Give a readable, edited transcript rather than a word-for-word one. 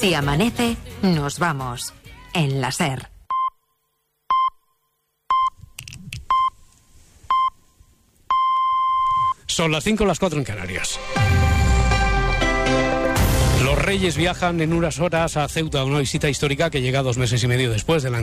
Si amanece, nos vamos. En la SER. Son las 5, las 4 en Canarias. Los Reyes viajan en unas horas a Ceuta, una visita histórica que llega 2 meses y medio después de la